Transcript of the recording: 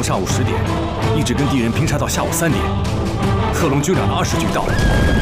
下午10点，一直跟敌人拼杀到下午3点。特龙军长的20局到了，